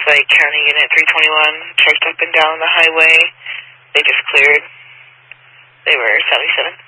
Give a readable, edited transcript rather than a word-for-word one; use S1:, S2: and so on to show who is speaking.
S1: like County Unit 321, checked up and down the highway. They just cleared. They were 77.